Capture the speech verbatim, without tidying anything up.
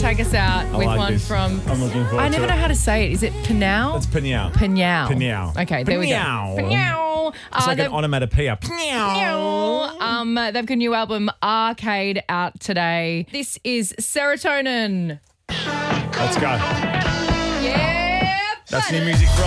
take us out I with like one this. from... I'm looking forward I to never it. know how to say it. Is it Panyao? It's Panyao. Panyao. Panyao. Okay, there we go. Panyao. Panyao. It's Uh, like an they've- onomatopoeia. Panyao. Um, they've got a new album, Arcade, out today. This is Serotonin. Let's go. Yeah. That's New Music Friday.